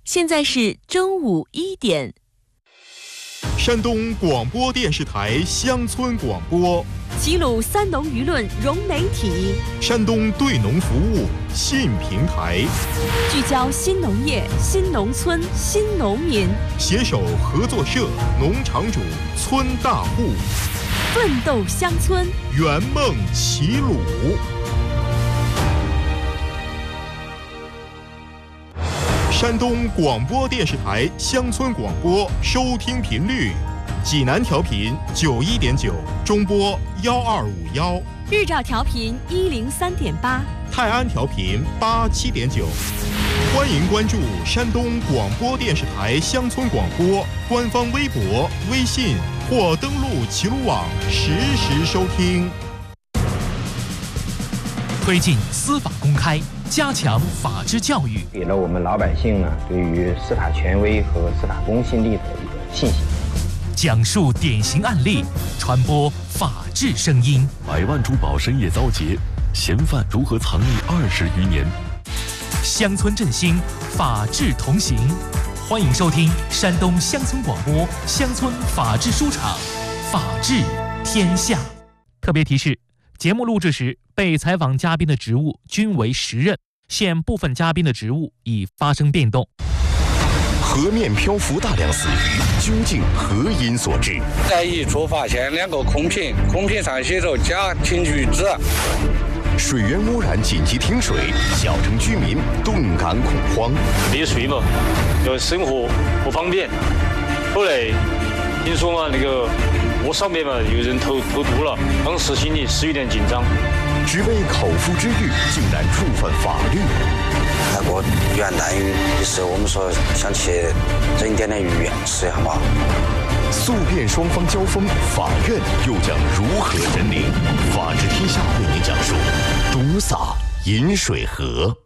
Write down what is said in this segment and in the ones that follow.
现在是中午1点。 山东广播电视台乡村广播， 齐鲁三农舆论融媒体， 山东对农服务新平台， 聚焦新农业、新农村、新农民， 携手合作社、农场主、村大户， 奋斗乡村， 圆梦齐鲁。山东广播电视台乡村广播收听频率：济南调频91.9，中波12511； 日照调频103.8， 泰安调频87.9。欢迎关注山东广播电视台乡村广播官方微博、微信或登录齐鲁网实时收听。 推进司法公开，加强法治教育， 给了我们老百姓呢对于司法权威和司法公信力的一个信心。 讲述典型案例，传播法治声音。 百万珠宝深夜遭劫，嫌犯如何藏匿20余年？ 乡村振兴，法治同行。欢迎收听山东乡村广播乡村法治书场，法治天下。特别提示：节目录制时，被采访嘉宾的职务均为实任，现部分嘉宾的职务已发生变动。 河面漂浮大量死鱼，究竟何因所致？ 在一处发现2个空瓶，空瓶上写着家庭居址。 水源污染紧急停水，小城居民顿感恐慌。 没水嘛，就生活不方便。后来听说嘛，那个河上面嘛有人投毒了，当时心里是有点紧张。 只为口腹之欲，竟然触犯法律。 那过元旦的时候，我们说想去整点鱼吃下嘛。 诉辩双方交锋，法院又将如何认领？法治天下为您讲述：毒洒饮水河。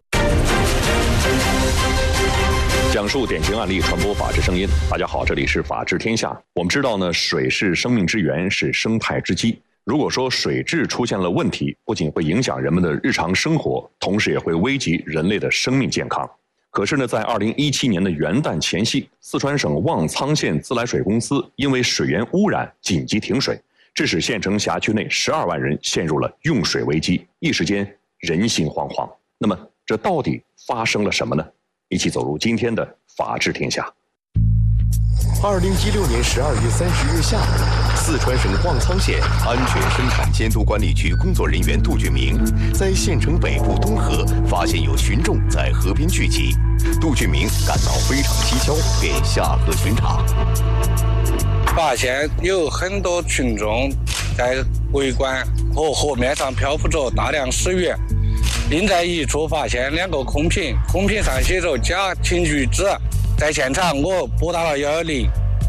讲述典型案例，传播法治声音。大家好，这里是法治天下。我们知道呢，水是生命之源，是生态之基。如果说水质出现了问题，不仅会影响人们的日常生活，同时也会危及人类的生命健康。可是呢，在2017年的元旦前夕，四川省望苍县自来水公司因为水源污染紧急停水，致使县城辖区内12万人陷入了用水危机，一时间人心惶惶。那么，这到底发生了什么呢？一起走入今天的法治天下。2016年12月30日下午，四川省望苍县安全生产监督管理局工作人员杜俊明在县城北部东河发现有群众在河边聚集，杜俊明感到非常蹊跷，便下河巡查， 发现有很多群众在围观和河面上漂浮着大量死鱼，并在一处发现2个空瓶，空瓶上写着家庭居址。在现场，我拨打了110。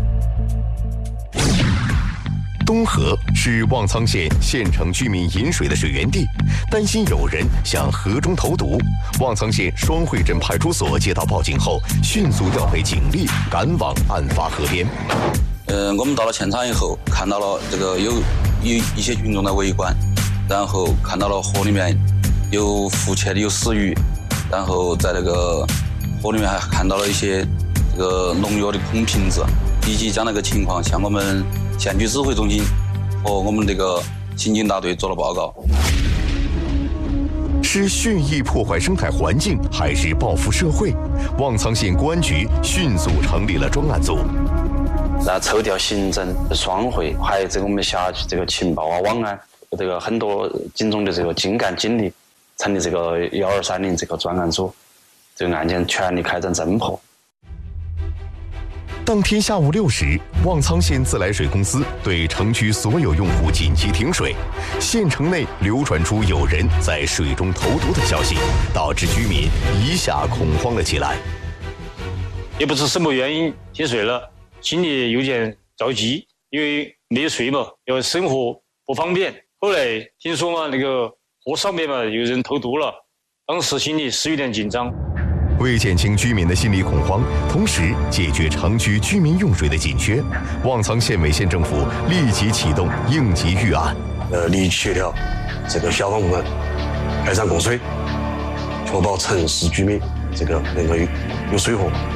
东河是望苍县县城居民饮水的水源地，担心有人向河中投毒。望苍县双汇镇派出所接到报警后，迅速调配警力赶往案发河边。 我们到了现场以后，看到了这个有一些群众在围观，然后看到了河里面有浮潜的有死鱼，然后在这个河里面还看到了一些这个农药的空瓶子，立即将那个情况向我们县局指挥中心和我们这个刑警大队做了报告。 是蓄意破坏生态环境，还是报复社会？望苍县公安局迅速成立了专案组。 那抽调刑侦、双汇，还有这个我们辖区这个情报网安，这个很多警种的这个精干警力，成立这个1230这个专案组。这个案件全力开展侦破。 当天下午6时，望苍县自来水公司对城区所有用户紧急停水，县城内流传出有人在水中投毒的消息，导致居民一下恐慌了起来。 也不知什么原因停水了，心里有点着急，因为没水嘛，要生活不方便。后来听说嘛，那个河上面嘛有人投毒了，当时心里是有点紧张。 为减轻居民的心理恐慌，同时解决城区居民用水的紧缺，望苍县委县政府立即启动应急预案， 立即协调这个消防部门开展供水，确保城市居民这个能够有水喝。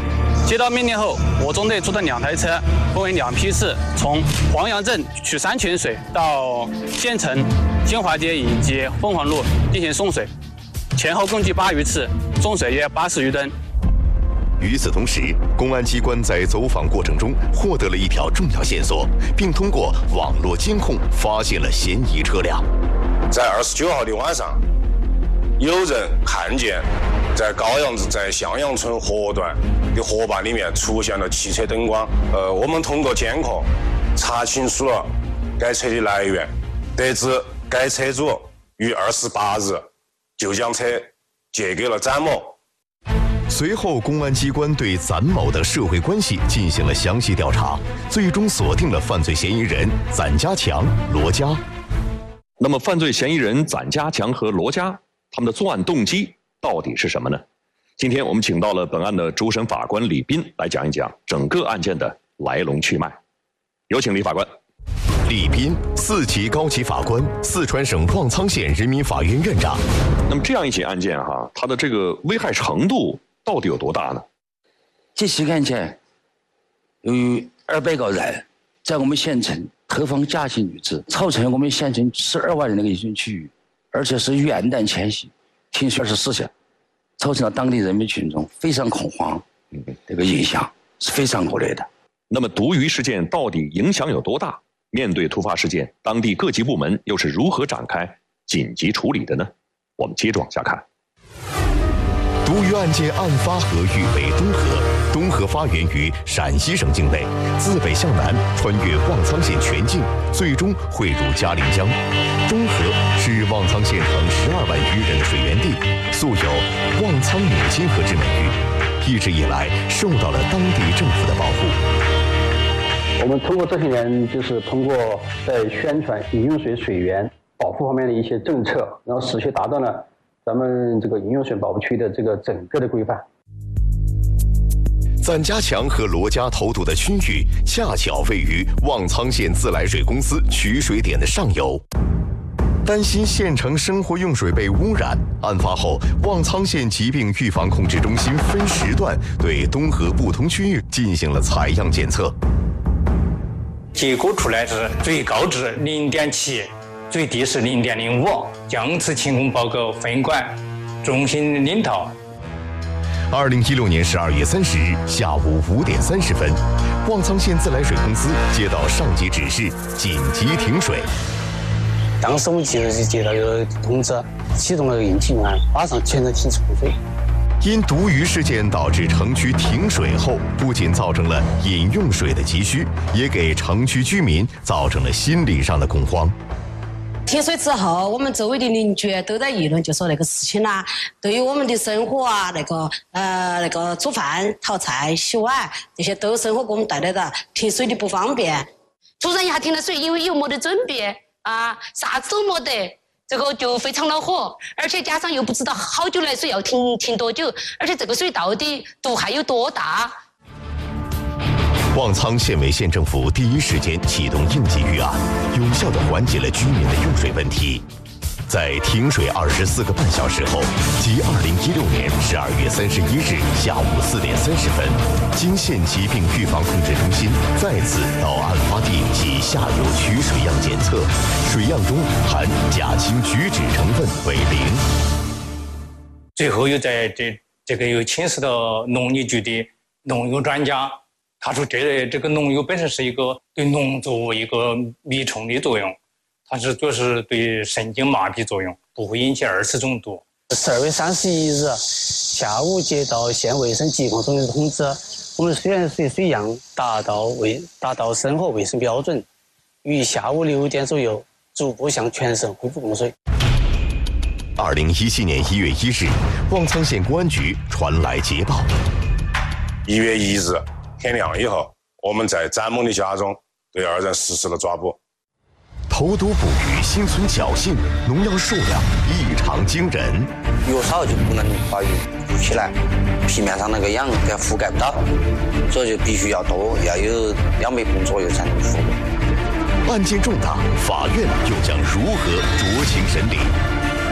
接到命令后，我中队出动2台车，分为2批次，从黄杨镇取山泉水到县城、金华街以及凤凰路进行送水，前后共计8余次，送水约80余吨。 与此同时，公安机关在走访过程中获得了一条重要线索，并通过网络监控发现了嫌疑车辆。 在29号的晚上，有人看见在高阳子在向阳村河段的河坝里面出现了汽车灯光。我们通过监控查清楚了该车的来源，得知该车主于28日就将车借给了展某。 随后，公安机关对展某的社会关系进行了详细调查，最终锁定了犯罪嫌疑人展家强、罗家。 那么，犯罪嫌疑人展家强和罗家，他们的作案动机到底是什么呢？今天我们请到了本案的主审法官李斌来讲一讲整个案件的来龙去脉。有请李法官。 李斌，4级高级法官，四川省旺苍县人民法院院长。 那么这样一起案件它的这个危害程度到底有多大呢？ 这起案件由于200个人在我们县城投放假期女子，造成我们县城12万人的一个居区域，而且是元旦前夕，停水24小时，造成了当地人民群众非常恐慌，这个影响是非常恶劣的。 那么毒鱼事件到底影响有多大？面对突发事件，当地各级部门又是如何展开紧急处理的呢？我们接着往下看。 毒鱼案件案发河域为东河，东河发源于陕西省境内，自北向南穿越旺苍县全境，最终汇入嘉陵江。中河是旺苍县城12万余人的水源地，素有旺苍母亲河之美誉，一直以来受到了当地政府的保护。 我们通过这些年，就是通过在宣传饮用水水源保护方面的一些政策，然后使确达到了咱们这个饮用水保护区的这个整个的规范。 展家强和罗家投毒的区域恰巧位于旺苍县自来水公司取水点的上游，担心县城生活用水被污染，案发后，旺苍县疾病预防控制中心分时段对东河不同区域进行了采样检测。 结果出来是最高值0.7，最低是0.05，将此情况报告分管中心领导。 2016年12月30日下午5点30分，旺苍县自来水公司接到上级指示，紧急停水。 当时我们接到有通知，启动了应急预案，马上全程停止供水。 因毒鱼事件导致城区停水后，不仅造成了饮用水的急需，也给城区居民造成了心理上的恐慌。 停水之后，我们周围的邻居都在议论，就说那个事情啦，对于我们的生活啊，那个煮饭、淘菜、洗碗这些都生活给我们带来的停水的不方便。突然一下停了水，因为又没得准备啊，啥子都没得。这个就非常恼火，而且加上又不知道好久来水要停多久，而且这个水到底毒害有多大？ 旺苍县委县政府第一时间启动应急预案，有效地缓解了居民的用水问题。在停水24个半小时后，即2016年12月31日下午4点30分，经县疾病预防控制中心再次到案发地及下游取水样检测，水样中含甲氢菊酯成分为0。 最后又在这个又请示到农业局的农药专家，他说这个农药本身是一个对农作物一个迷虫的作用。它是主要是对神经麻痹作用，不会引起2次中毒。 12月31日下午接到县卫生疾控中心的通知，我们水源水样达到生活卫生标准，于下午6点左右逐步向全省恢复供水。 2017年1月1日，旺苍县公安局传来捷报。 1月1日天亮以后，我们在展某的家中对2人实施了抓捕。 投毒捕鱼心存侥幸，农药数量异常惊人。 越少就不能把鱼捕起来，皮面上那个氧给覆盖不到，所以就必须要多，要有2倍重左右才能覆盖。 案件重大，法院又将如何酌情审理？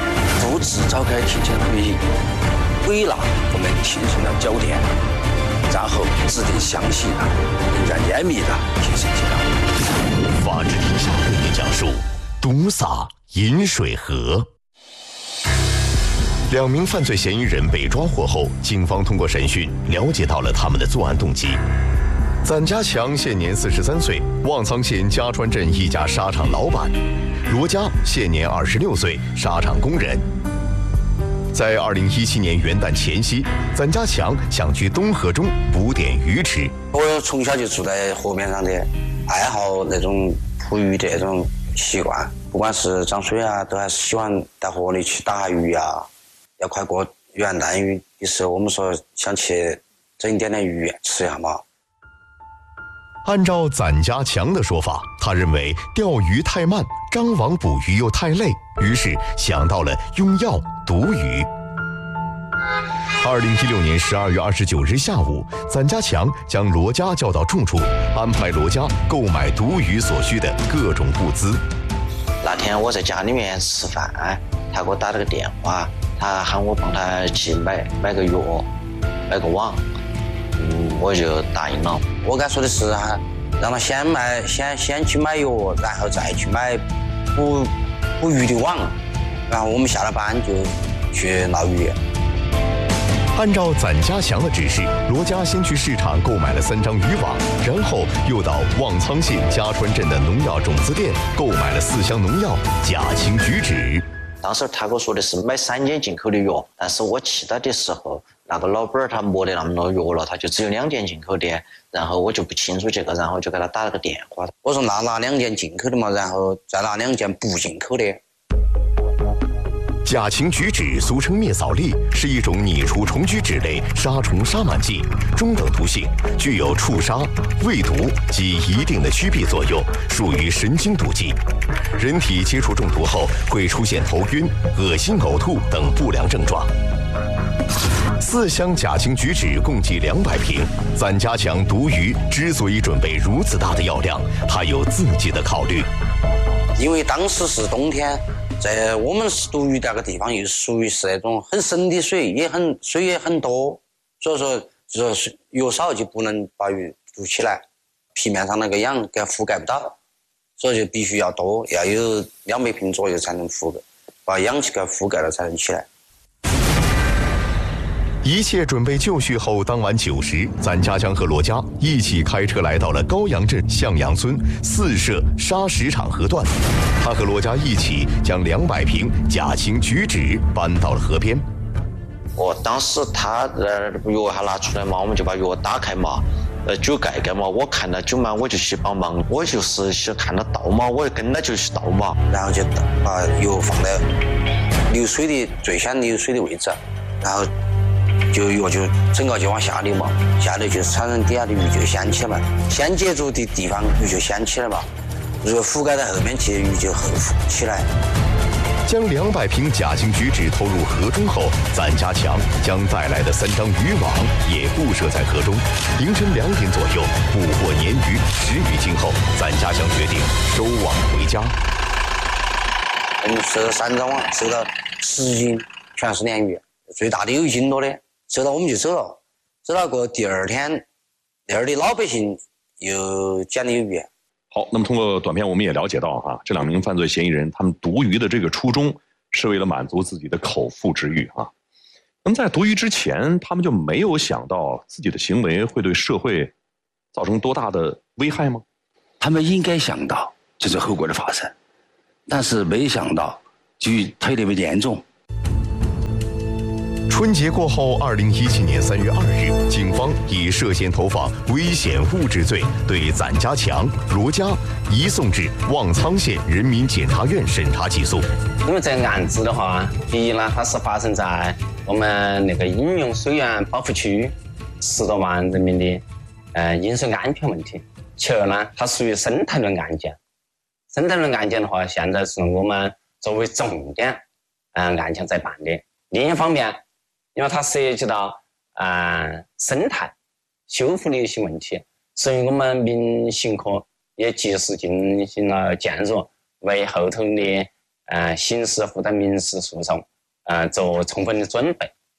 多次召开庭前会议，归纳我们庭审的焦点。 然后制定详细的、更加严密的评审结构。 法治天下为您讲述：毒洒饮水河。2名犯罪嫌疑人被抓获后，警方通过审讯了解到了他们的作案动机。暂家强现年43岁，望苍县家川镇一家纱厂老板；罗家现年26岁，纱厂工人。在2017年元旦前夕，暂家强想去东河中捕点鱼吃。 我从小就住在河边上的，爱好那种捕鱼的那种习惯，不管是涨水啊，都还是喜欢到河里去打鱼啊。要快过元旦鱼的时候，我们说想去整一点点鱼吃一下嘛。 按照暂家强的说法，他认为钓鱼太慢，张网捕鱼又太累，于是想到了用药毒鱼。2016年12月29日下午，暂家强将罗家叫到住处，安排罗家购买毒鱼所需的各种物资。 那天我在家里面吃饭，他给我打了个电话，他喊我帮他去买个药，买个网。我就答应了。 我跟他说的是让他先去买药，然后再去买捕鱼的网，然后我们下了班就去捞鱼。 按照暂家强的指示，罗家先去市场购买了3张渔网，然后又到望苍县家川镇的农药种子店购买了4箱农药、甲腈菊酯。 当时他跟我说的是买3件进口的药，但是我去到的时候，那个老板他没得那么多药了，他就只有2件进口的，然后我就不清楚这个，然后就给他打了个电话。 我说拿2件进口的嘛，然后再拿2件不进口的。 甲腈菊酯俗称灭扫粒，是一种拟除虫菊酯类杀虫杀螨剂，中等毒性，具有触杀、胃毒及一定的驱避作用，属于神经毒剂。人体接触中毒后会出现头晕、恶心、呕吐等不良症状。4箱甲腈菊酯共计200瓶。暂家强毒鱼之所以准备如此大的药量，他有自己的考虑。 因为当时是冬天，在我们毒鱼那个地方又属于是那种很深的水，水也很多，所以说就是药少就不能把鱼捕起来，皮面上那个氧给它覆盖不到，所以就必须要多，要有200瓶左右才能把氧气给它覆盖了才能起来。 一切准备就绪后，当晚9时，暂家强和罗家一起开车来到了高阳镇向阳村4社砂石厂河段。他和罗家一起将200瓶甲腈菊酯搬到了河边。 当时他药还拿出来嘛，我们就把药打开嘛，酒盖盖嘛，我看到酒嘛，我就去帮忙，我就是看到倒嘛，我跟着就去倒嘛， 然后就把药放在最先流水的位置，然后药就整个就往下流嘛，下流就产生底下的鱼就掀起来嘛，先接触的地方鱼就掀起来嘛，如果覆盖在后面去，鱼就后浮起来。 将200瓶甲腈菊酯投入河中后，暂家强将带来的3张渔网也布设在河中。凌晨2点左右，捕获鲶鱼10余斤后，暂家强决定收网回家。 我们收3张网，收到10斤，全是鲶鱼，最大的有1斤多的。收到我们就走了，走了过第二天，那儿的老百姓又捡了鱼。 好，那么通过短片我们也了解到这2名犯罪嫌疑人他们毒鱼的这个初衷是为了满足自己的口腹之欲那么在毒鱼之前，他们就没有想到自己的行为会对社会造成多大的危害吗？ 他们应该想到这是后果的发生，但是没想到就特别严重。 春节过后，2017年3月2日，警方以涉嫌投放危险物质罪对暂家强、罗家移送至望苍县人民检察院审查起诉。 因为这个案子的话，第一呢，它是发生在我们那个饮用水源保护区，10多万人民的饮水安全问题。其二呢，它属于生态论案件。生态论案件的话，现在是我们作为重点案件在办的。另一方面，因为它涉及到生态修复的一些问题，所以我们民刑科也及时进行了介入，为后头的刑事或者民事诉讼做充分的准备。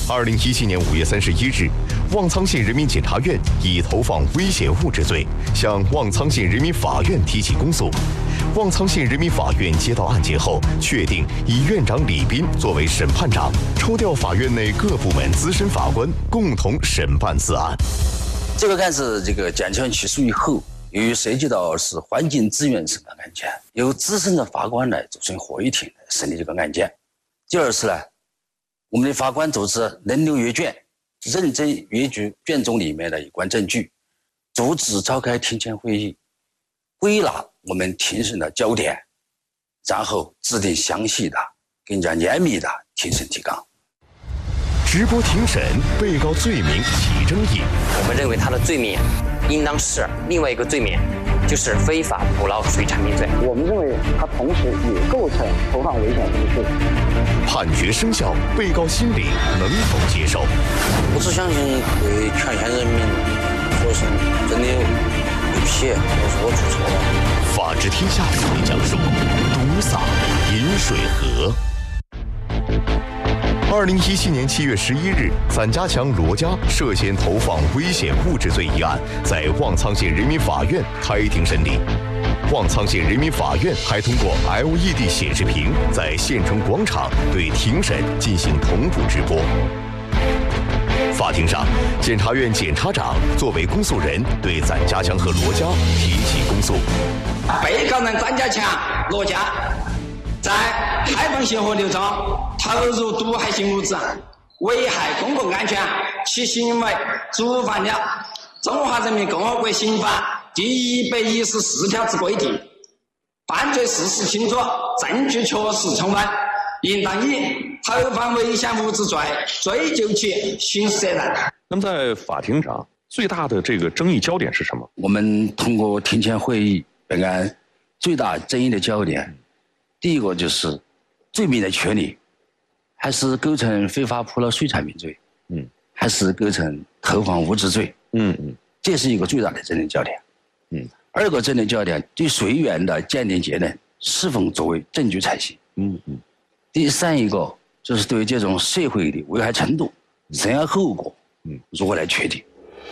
2017年5月31日，望苍县人民检察院以投放危险物质罪向望苍县人民法院提起公诉。望苍县人民法院接到案件后，确定以院长李斌作为审判长，抽调法院内各部门资深法官共同审办此案。 这个案子检察院起诉以后，由于涉及到是环境资源审判案件，由资深的法官来组成合议庭来审理这个案件。第二次呢，我们的法官组织轮流阅卷，认真阅读卷宗里面的有关证据，组织召开庭前会议，归纳我们庭审的焦点，然后制定详细的、更加严密的庭审提纲。 直播庭审，被告罪名起争议。 我们认为他的罪名应当是另外一个罪名，就是非法捕捞水产品罪。 我们认为他同时也构成投放危险物质罪。 判决生效，被告心里能否接受？ 我只相信为全县人民说声真的对不起，我做错了。 法治天下为您讲述毒洒饮水河。2017年7月11日，散家强罗家涉嫌投放危险物质罪一案在望苍县人民法院开庭审理。望苍县人民法院还通过 LED 显示屏在县城广场对庭审进行同步直播。法庭上，检察院检察长作为公诉人对散家强和罗家提起公诉。 被告人散家强、罗家在开放性河流中投入毒害性物质，危害公共安全，其行为触犯了《中华人民共和国刑法》第114条之规定，犯罪事实清楚，证据确实充分，应当以投放危险物质罪追究其刑事责任。 那么在法庭上，最大的这个争议焦点是什么？ 我们通过庭前会议，本案最大争议的焦点，第一个就是罪名的确立，还是构成非法捕捞水产品罪，还是构成投放物质罪，这是一个最大的争议焦点。二个争议焦点，对水源的鉴定结论是否作为证据采信。第三一个就是对这种社会的危害程度、深远后果，如何来确定。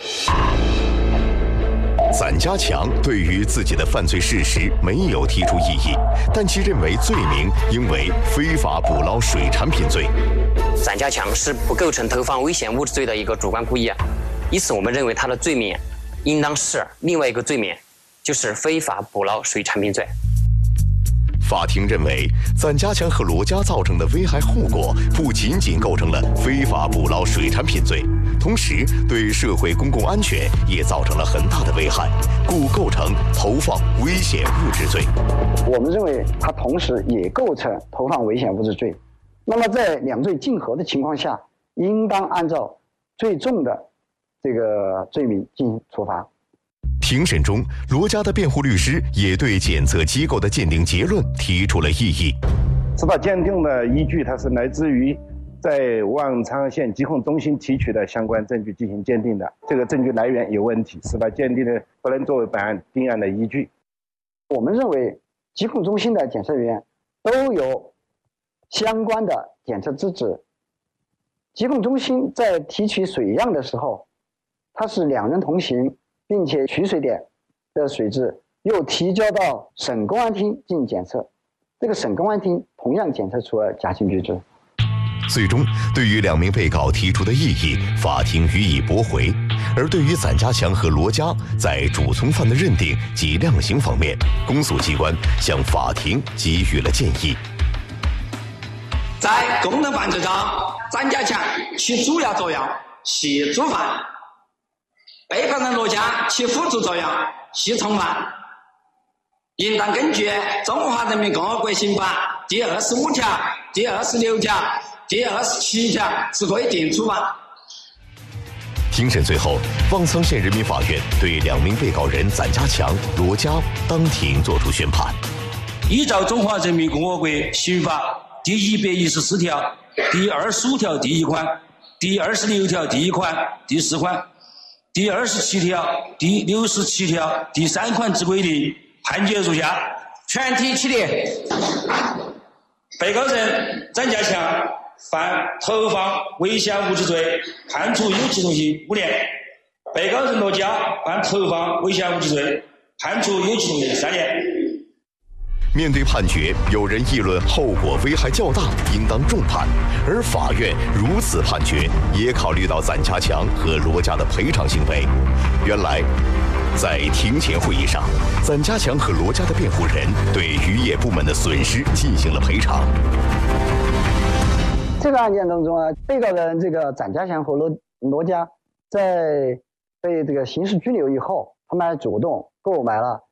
散家强对于自己的犯罪事实没有提出异议，但其认为罪名应为非法捕捞水产品罪。 散家强是不构成投放危险物质罪的一个主观故意，因此我们认为他的罪名应当是另外一个罪名，就是非法捕捞水产品罪。 法庭认为，散家强和罗家造成的危害后果不仅仅构成了非法捕捞水产品罪，同时对社会公共安全也造成了很大的危害，故构成投放危险物质罪。 我们认为它同时也构成投放危险物质罪。那么在两罪竞合的情况下，应当按照最重的这个罪名进行处罚。 庭审中，罗家的辩护律师也对检测机构的鉴定结论提出了异议。 司法鉴定的依据，它是来自于在望苍县疾控中心提取的相关证据进行鉴定的，这个证据来源有问题，司法鉴定呢不能作为本案定案的依据。 我们认为，疾控中心的检测员都有相关的检测资质。疾控中心在提取水样的时候，它是2人同行，并且取水点的水质又提交到省公安厅进行检测，这个省公安厅同样检测出了假性聚酯。 最终，对于2名被告提出的异议，法庭予以驳回。而对于散家强和罗家在主从犯的认定及量刑方面，公诉机关向法庭给予了建议。 在共同犯罪中，散家强其主要作用系主犯，被告人罗家其辅助作用系从犯，应当根据《中华人民共和国刑法》第25条、第26条、第27条之规定处罚。 庭审最后，望苍县人民法院对2名被告人散家强、罗家当庭作出宣判。 依照《中华人民共和国刑法》第114条、第25条第1款、第26条第1款、第4款、第27条、第67条第3款之规定，判决如下：全体起立。被告人散家强犯投放危险物质罪，判处有期徒刑5年；被告人罗佳犯投放危险物质罪，判处有期徒刑3年。 面对判决，有人议论后果危害较大，应当重判，而法院如此判决，也考虑到暂家强和罗佳的赔偿行为。原来，在庭前会议上，暂家强和罗佳的辩护人对渔业部门的损失进行了赔偿。 这个案件当中啊，被告人这个暂家强和罗佳在被这个刑事拘留以后，他们还主动购买了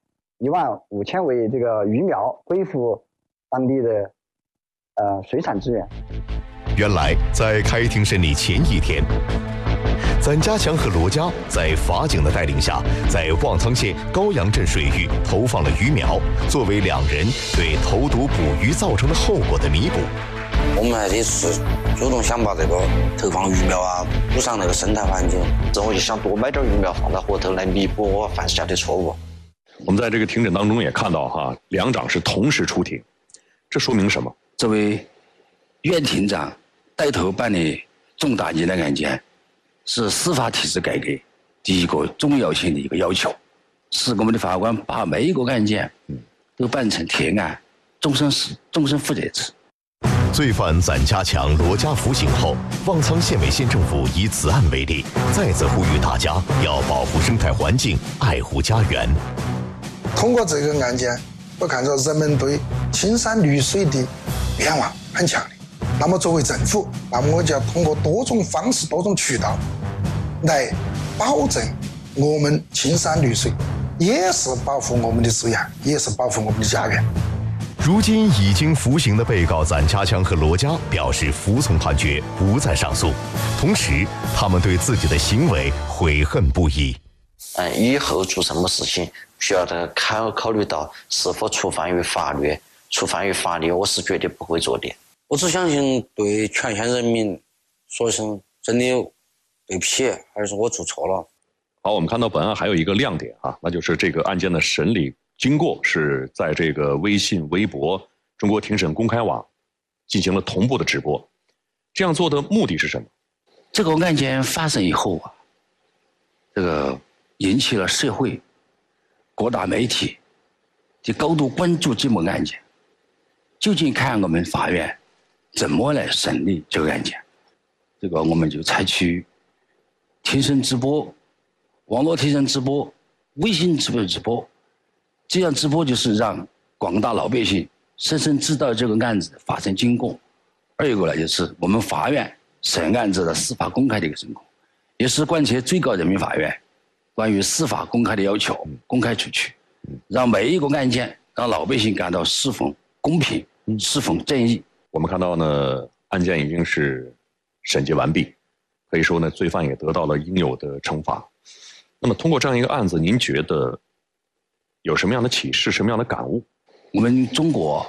15000尾这个鱼苗，恢复当地的水产资源。 原来，在开庭审理前一天，暂家强和罗佳在法警的带领下，在望苍县高阳镇水域投放了鱼苗，作为两人对投毒捕鱼造成的后果的弥补。 我们还得是主动想把这个投放鱼苗啊补上那个生态环境，这我就想多买点鱼苗放到河头来弥补我犯下的错误。 我们在这个庭审当中也看到哈，两长是同时出庭，这说明什么？ 这位原庭长带头办理重大疑难案件，是司法体制改革第一个重要性的一个要求，是我们的法官把每一个案件都办成铁案，终身负责制。 罪犯暂家强、罗佳服刑后，望苍县委县政府以此案为例，再次呼吁大家要保护生态环境，爱护家园。 通过这个案件，我看到人们对青山绿水的愿望很强烈。那么作为政府，那么我就要通过多种方式、多种渠道来保证我们青山绿水，也是保护我们的资源，也是保护我们的家园。 如今已经服刑的被告暂家强和罗佳表示服从判决，不再上诉。同时，他们对自己的行为悔恨不已。 以后做什么事情，需要考虑到是否触犯于法律。触犯于法律，我是绝对不会做的。 我只相信对全县人民说声真的对不起，还是我做错了。 好，我们看到本案还有一个亮点啊，那就是这个案件的审理经过是在这个微信、微博、中国庭审公开网进行了同步的直播。这样做的目的是什么？ 这个案件发生以后啊，这个引起了社会各大媒体的高度关注这门案件。究竟看我们法院怎么来审理这个案件？这个我们就采取庭审直播、网络庭审直播、微信直播。这样直播就是让广大老百姓深深知道这个案子的发生经过。二一个呢，就是我们法院审案子的司法公开的一个情况，也是贯彻最高人民法院关于司法公开的要求，公开出去，让每一个案件让老百姓感到是否公平，是否正义。 我们看到呢，案件已经是审结完毕，可以说呢，罪犯也得到了应有的惩罚。那么通过这样一个案子，您觉得有什么样的启示，什么样的感悟？ 我们中国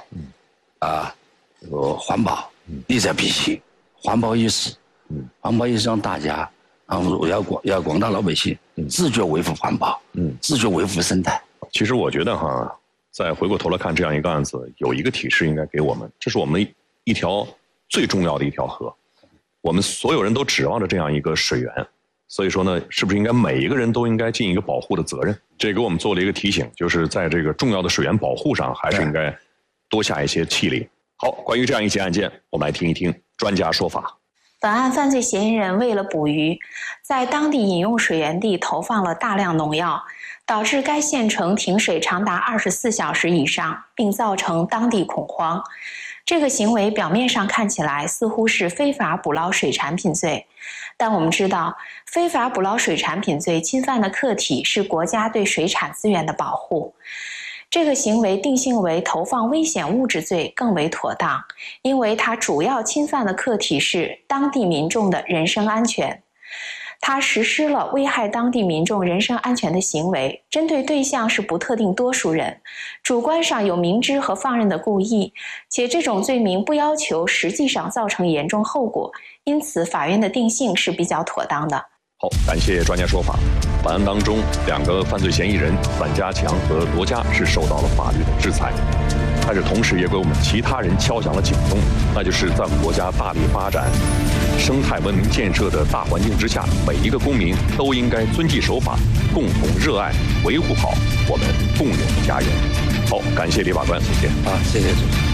环保利在必行，环保意识，环保意识让大家要广大老百姓自觉维护环保，自觉维护生态。 其实我觉得哈，再回过头来看这样一个案子，有一个提示应该给我们，这是我们一条最重要的一条河，我们所有人都指望着这样一个水源，所以说呢，是不是应该每一个人都应该尽一个保护的责任？这给我们做了一个提醒，就是在这个重要的水源保护上，还是应该多下一些气力。好，关于这样一起案件，我们来听一听专家说法。 本案犯罪嫌疑人为了捕鱼，在当地饮用水源地投放了大量农药，导致该县城停水长达24小时以上，并造成当地恐慌。这个行为表面上看起来似乎是非法捕捞水产品罪，但我们知道，非法捕捞水产品罪侵犯的客体是国家对水产资源的保护。这个行为定性为投放危险物质罪更为妥当，因为它主要侵犯的客体是当地民众的人身安全。它实施了危害当地民众人身安全的行为，针对对象是不特定多数人，主观上有明知和放任的故意，且这种罪名不要求实际上造成严重后果，因此法院的定性是比较妥当的。 好，感谢专家说法。本案当中，两个犯罪嫌疑人暂家强和罗佳是受到了法律的制裁。 但是同时也给我们其他人敲响了警钟，那就是在我们国家大力发展生态文明建设的大环境之下，每一个公民都应该遵纪守法，共同热爱维护好我们共有的家园。好，感谢李法官，谢谢。 谢谢主持人。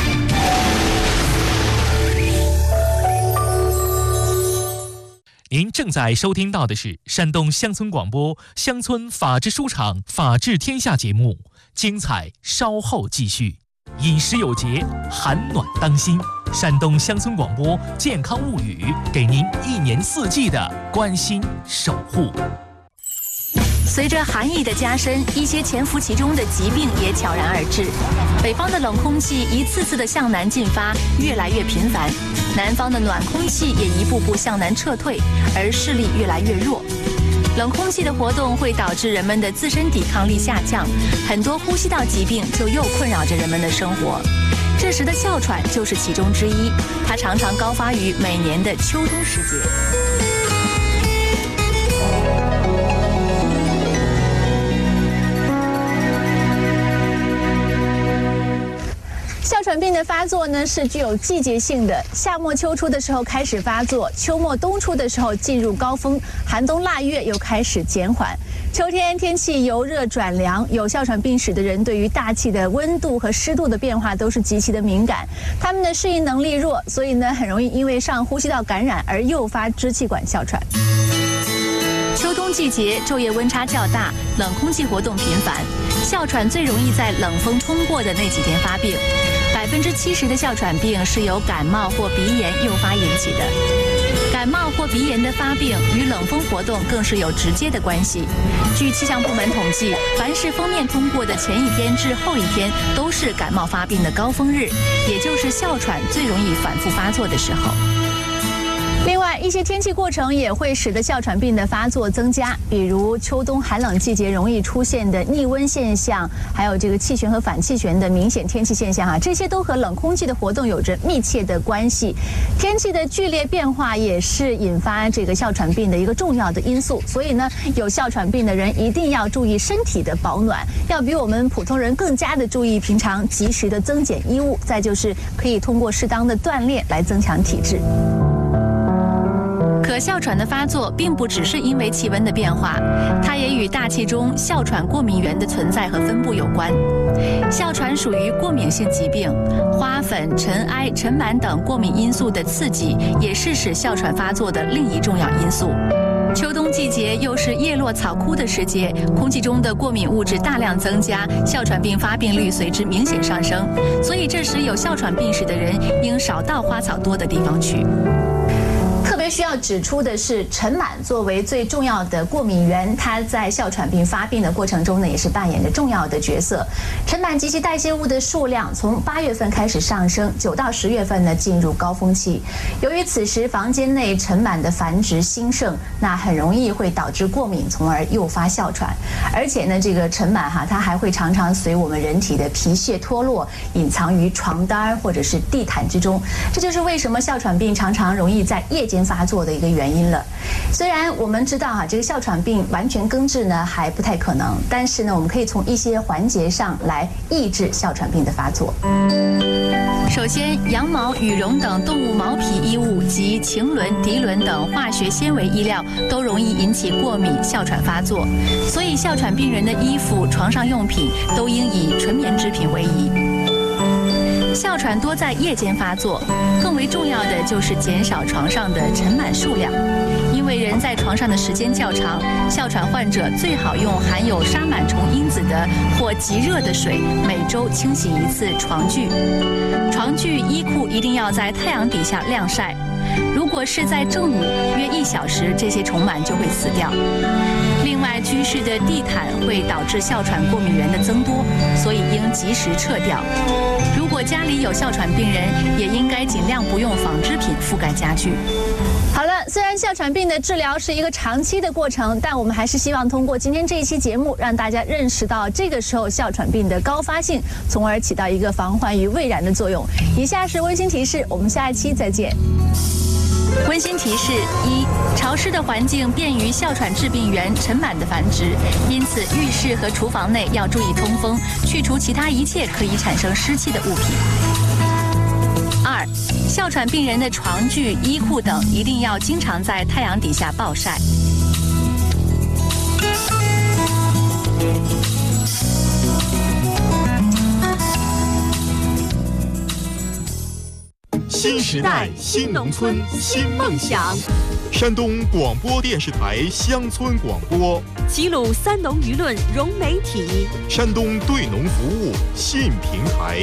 您正在收听到的是山东乡村广播乡村法治书场法治天下节目，精彩稍后继续。饮食有节，寒暖当心。山东乡村广播健康物语，给您一年四季的关心守护。 随着寒意的加深，一些潜伏其中的疾病也悄然而至。北方的冷空气一次次的向南进发，越来越频繁；南方的暖空气也一步步向南撤退，而视力越来越弱。冷空气的活动会导致人们的自身抵抗力下降，很多呼吸道疾病就又困扰着人们的生活。这时的哮喘就是其中之一，它常常高发于每年的秋冬时节。哮喘病的发作呢是具有季节性的，夏末秋初的时候开始发作，秋末冬初的时候进入高峰，寒冬腊月又开始减缓。秋天天气由热转凉，有哮喘病史的人对于大气的温度和湿度的变化都是极其的敏感，他们的适应能力弱，所以呢很容易因为上呼吸道感染而诱发支气管哮喘。秋冬季节昼夜温差较大，冷空气活动频繁，哮喘最容易在冷风冲过的那几天发病。70%的哮喘病是由感冒或鼻炎诱发引起的。感冒或鼻炎的发病与冷风活动更是有直接的关系。据气象部门统计，凡是锋面通过的前一天至后一天都是感冒发病的高峰日，也就是哮喘最容易反复发作的时候。另外，一些天气过程也会使得哮喘病的发作增加，比如秋冬寒冷季节容易出现的逆温现象，还有这个气旋和反气旋的明显天气现象这些都和冷空气的活动有着密切的关系。天气的剧烈变化也是引发这个哮喘病的一个重要的因素，所以呢，有哮喘病的人一定要注意身体的保暖，要比我们普通人更加的注意平常及时的增减衣物，再就是可以通过适当的锻炼来增强体质。可哮喘的发作并不只是因为气温的变化，它也与大气中哮喘过敏原的存在和分布有关。哮喘属于过敏性疾病，花粉、尘埃、尘螨等过敏因素的刺激也是使哮喘发作的另一重要因素。秋冬季节又是叶落草枯的时节，空气中的过敏物质大量增加，哮喘病发病率随之明显上升。所以这时有哮喘病史的人应少到花草多的地方去。特别需要指出的是，尘螨作为最重要的过敏源，它在哮喘病发病的过程中呢，也是扮演着重要的角色。尘螨及其代谢物的数量从8月份开始上升，9到10月份呢进入高峰期。由于此时房间内尘螨的繁殖兴盛，那很容易会导致过敏，从而诱发哮喘。而且呢，这个尘螨它还会常常随我们人体的皮屑脱落，隐藏于床单或者是地毯之中。这就是为什么哮喘病常常容易在夜间发作的一个原因了。虽然我们知道这个哮喘病完全根治呢还不太可能，但是呢，我们可以从一些环节上来抑制哮喘病的发作。首先，羊毛、羽绒等动物毛皮衣物及腈纶、涤纶等化学纤维衣料都容易引起过敏、哮喘发作，所以哮喘病人的衣服、床上用品都应以纯棉制品为宜。哮喘多在夜间发作，更为重要的就是减少床上的尘螨数量。因为人在床上的时间较长，哮喘患者最好用含有杀螨虫因子的或极热的水，每周清洗1次床具。床具、衣裤一定要在太阳底下晾晒。如果是在正午约1小时，这些虫螨就会死掉。另外，居室的地毯会导致哮喘过敏源的增多，所以应及时撤掉。如果家里有哮喘病人，也应该尽量不用纺织品覆盖家具。好了，虽然哮喘病的治疗是一个长期的过程，但我们还是希望通过今天这一期节目，让大家认识到这个时候哮喘病的高发性，从而起到一个防患于未然的作用。以下是温馨提示，我们下一期再见。 温馨提示：一、潮湿的环境便于哮喘致病源尘螨的繁殖，因此浴室和厨房内要注意通风，去除其他一切可以产生湿气的物品。二、哮喘病人的床具、衣裤等一定要经常在太阳底下暴晒。 新时代新农村新梦想，山东广播电视台乡村广播， 齐鲁三农舆论融媒体， 山东对农服务新平台。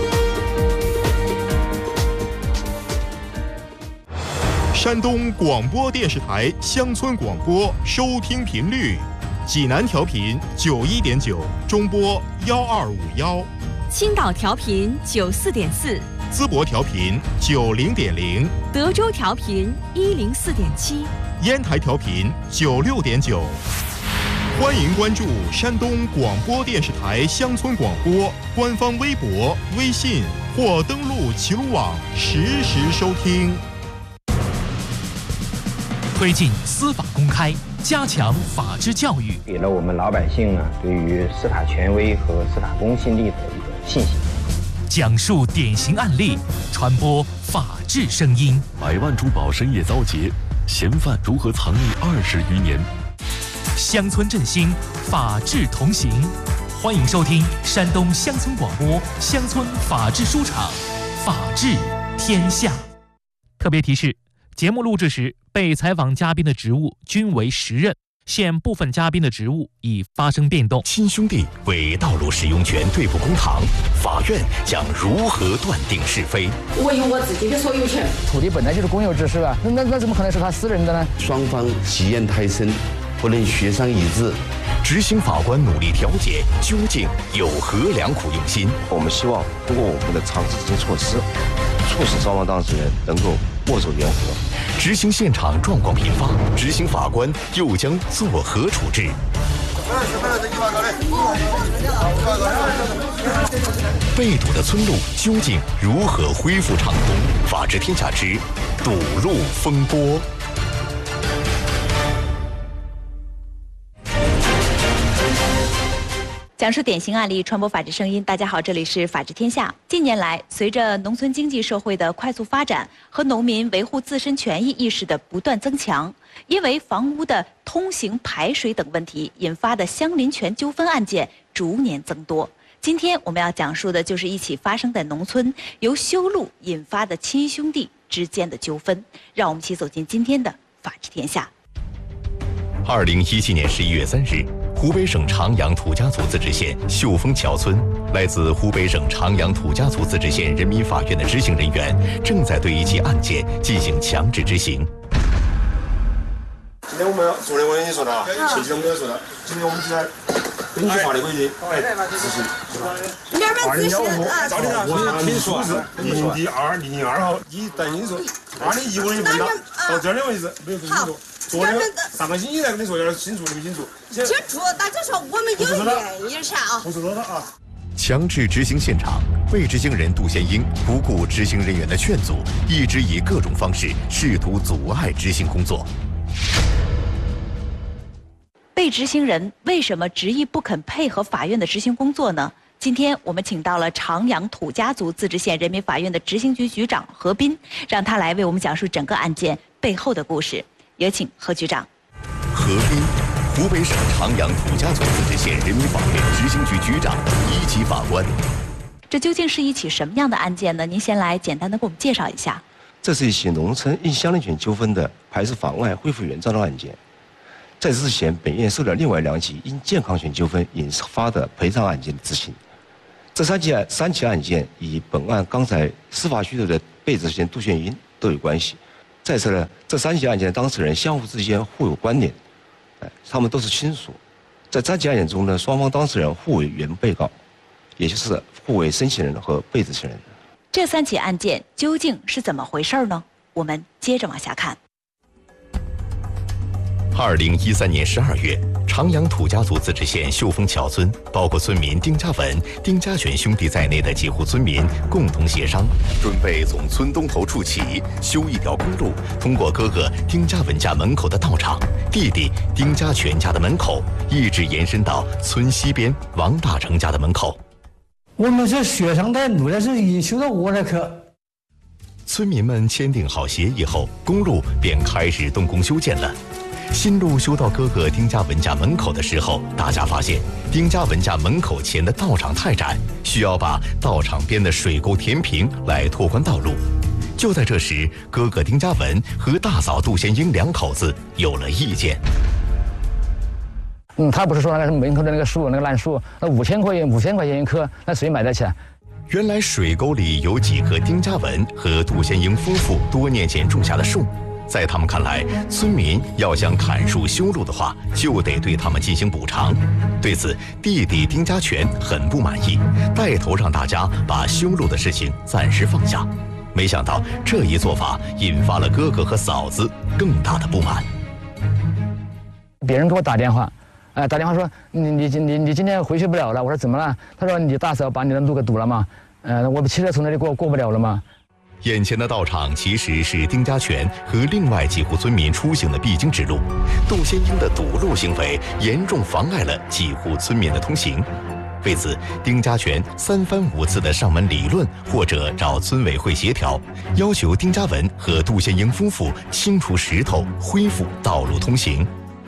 山东广播电视台乡村广播收听频率：济南调频91.9，中波12551； 青岛调频94.4。 淄博调频90.0， 德州调频104.7， 烟台调频96.9。欢迎关注山东广播电视台乡村广播官方微博、微信或登录齐鲁网实时收听。 推进司法公开，加强法治教育， 给了我们老百姓呢对于司法权威和司法公信力的一个信心。 讲述典型案例，传播法治声音。 百万珠宝深夜遭劫，嫌犯如何藏匿20余年？ 乡村振兴，法治同行。欢迎收听山东乡村广播乡村法治书场，法治天下。特别提示：节目录制时，被采访嘉宾的职务均为实任。现部分嘉宾的职务已发生变动。 亲兄弟为道路使用权对簿公堂，法院将如何断定是非？ 我有我自己的所有权， 土地本来就是公有制是吧？那怎么可能是他私人的呢？ 双方积怨太深，不能协商一致。 执行法官努力调解，究竟有何良苦用心？ 我们希望通过我们的长治执行措施，促使双方当事人能够握手言和。 执行现场状况频发，执行法官又将作何处置？被堵的村路究竟如何恢复畅通？法治天下之堵路风波。 讲述典型案例，传播法治声音。大家好，这里是法治天下。近年来，随着农村经济社会的快速发展和农民维护自身权益意识的不断增强，因为房屋的通行、排水等问题引发的相邻权纠纷案件逐年增多。今天我们要讲述的就是一起发生在农村由修路引发的亲兄弟之间的纠纷。让我们一起走进今天的法治天下。 2017年11月3日。湖北省长阳土家族自治县秀峰桥村，来自湖北省长阳土家族自治县人民法院的执行人员正在对一起案件进行强制执行。 今天我们昨天我跟你说的啊，前几天我们也说的，今天我们是在根据法律规定执行，是吧？2015，我是听说是0.2号，你等于说2015年分到这儿为止没有分清楚。昨天上个星期才跟你说，要清楚，没清楚。 清楚，大家说我们有原因噻啊。 不是说的啊。 强制执行现场，被执行人杜先英不顾执行人员的劝阻，一直以各种方式试图阻碍执行工作。 被执行人为什么执意不肯配合法院的执行工作呢？今天我们请到了长阳土家族自治县人民法院的执行局局长何斌，让他来为我们讲述整个案件背后的故事。有请何局长。 何斌，湖北省长阳土家族自治县人民法院执行局局长，1级法官。 这究竟是一起什么样的案件呢？您先来简单的给我们介绍一下。 这是一起农村因相邻权纠纷的排除法外恢复原状的案件。在此之前，本院受了另外2起因健康权纠纷引发的赔偿案件的执行。这3起案件与本案刚才司法虚构的被执行人杜炫英都有关系。再次呢，这3起案件的当事人相互之间互有关联，他们都是亲属。在3起案件中呢，双方当事人互为原被告，也就是互为申请人和被执行人。 这3起案件究竟是怎么回事呢？我们接着往下看。 2013年12月，长阳土家族自治县秀峰桥村，包括村民丁家文、丁家全兄弟在内的几户村民共同协商，准备从村东头处起修一条公路，通过哥哥丁家文家门口的道场、弟弟丁家全家的门口，一直延伸到村西边王大成家的门口。 我们这协商的路呢是已经修到我那去。 村民们签订好协议后，公路便开始动工修建了。新路修到哥哥丁家文家门口的时候，大家发现丁家文家门口前的道场太窄，需要把道场边的水沟填平来拓宽道路。就在这时，哥哥丁家文和大嫂杜贤英两口子有了意见。 他不是说那个门口的那个树，那个烂树，那5000块钱一棵，那谁买得起？ 原来水沟里有几棵丁家文和杜贤英夫妇多年前种下的树。在他们看来，村民要想砍树修路的话，就得对他们进行补偿。对此，弟弟丁家全很不满意，带头让大家把修路的事情暂时放下。没想到这一做法引发了哥哥和嫂子更大的不满。 别人给我打电话，打电话说你今天回去不了了。我说怎么了？他说你大嫂把你的路给堵了吗？我的汽车从那里过不了了吗？ 眼前的道场其实是丁家全和另外几户村民出行的必经之路，杜先英的堵路行为严重妨碍了几户村民的通行。为此，丁家全3番5次的上门理论或者找村委会协调，要求丁家文和杜先英夫妇清除石头，恢复道路通行。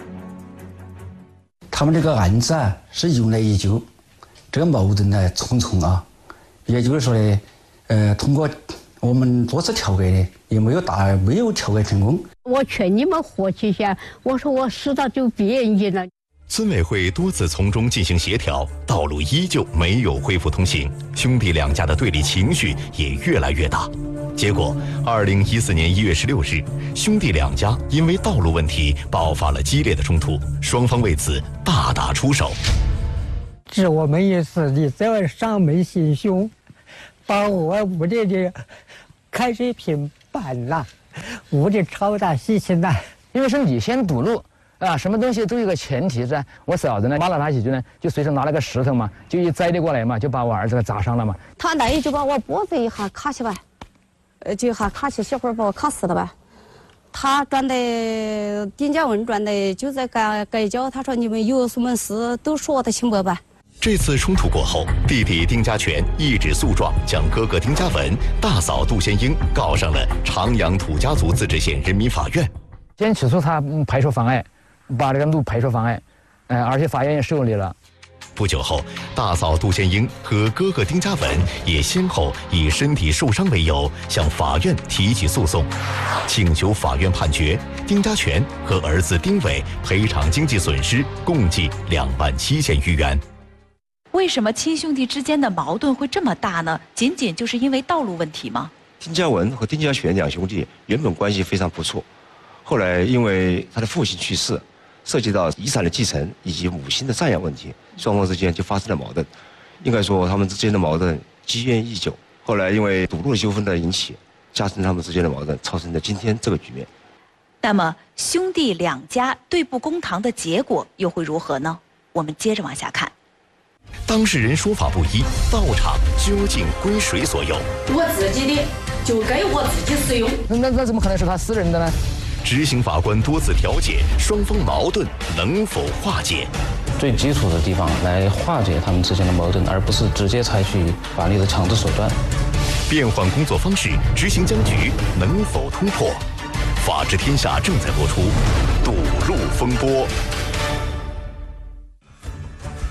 他们这个案子啊，是由来已久，这个矛盾呢重重啊，也就是说呢，通过我们多次调解的，也没有调解成功。 我劝你们和气一下，我说我死到就别人了。 村委会多次从中进行协调，道路依旧没有恢复通行，兄弟两家的对立情绪也越来越大。结果，2014年1月16日，兄弟两家因为道路问题爆发了激烈的冲突，双方为此大打出手。 致我们一死，你这上门行凶，把我屋里的开水瓶搬了，屋里超大事情了。 因为是你先堵路啊，什么东西都有个前提噻。我嫂子呢骂了他几句呢，就随手拿了个石头嘛，就一栽地过来嘛，就把我儿子给砸伤了嘛。 他那一就把我脖子一下卡起来，就一下卡起，小会儿把我卡死了吧。他转的丁家文转的就在盖脚，他说你们有什么事都说得清白吧。 这次冲突过后，弟弟丁家全一纸诉状将哥哥丁家文、大嫂杜贤英告上了长阳土家族自治县人民法院。 先起诉他排除妨碍，把这个路排除妨碍，而且法院也受理了。 不久后，大嫂杜贤英和哥哥丁家文也先后以身体受伤为由向法院提起诉讼，请求法院判决丁家全和儿子丁伟赔偿经济损失共计27000余元。 为什么亲兄弟之间的矛盾会这么大呢？仅仅就是因为道路问题吗？ 丁家文和丁家全两兄弟原本关系非常不错，后来因为他的父亲去世，涉及到遗产的继承以及母亲的赡养问题，双方之间就发生了矛盾。应该说他们之间的矛盾积怨已久，后来因为堵路的纠纷的引起，加深他们之间的矛盾，造成了今天这个局面。 那么兄弟两家对簿公堂的结果又会如何呢？我们接着往下看。 当事人说法不一，道场究竟归谁所有？ 我自己的就该我自己使用。 那怎么可能是他私人的呢？ 执行法官多次调解，双方矛盾能否化解？ 最基础的地方来化解他们之间的矛盾，而不是直接采取法律的强制手段。 变换工作方式，执行僵局能否突破？法治天下正在播出，堵路风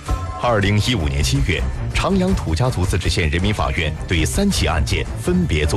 波。2015年7月，长阳土家族自治县人民法院对3起案件分别作